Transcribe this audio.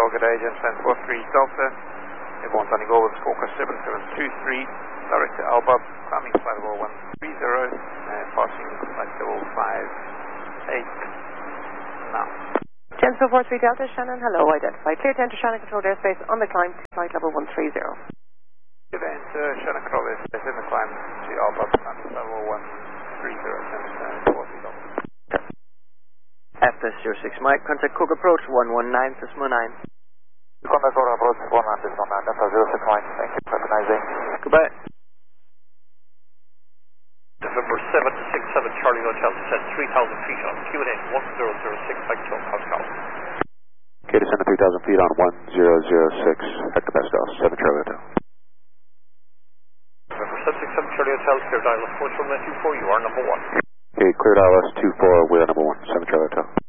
Control, good day, Gentleman 43 Delta. Everyone's running over with Squawker 7723, direct to Alba, climbing flight level 130, passing flight level 58 now. Gentleman 43 Delta, Shannon, hello, identified. Clear to enter Shannon Control airspace on the climb to flight level 130. Good day, Shannon Control airspace in the climb to Alba, climbing flight level 130, Gentleman 43 Delta. FS06 Mike, contact Cook approach 119.9. Contact Cook approach 119.9, Delta 06 Mike, thank you, recognizing. Goodbye. November 767 Charlie Hotel, set 3,000 feet on QNH 1006, Mike Joe, Pascal. Okay, descend to 3,000 feet on 1006, Hector Pascal, 7 Charlie Hotel. November 767 Charlie Hotel, clear dial of 4 you are number 1. Okay, cleared ILS 24, we are number 1, 7 Charlie Hotel.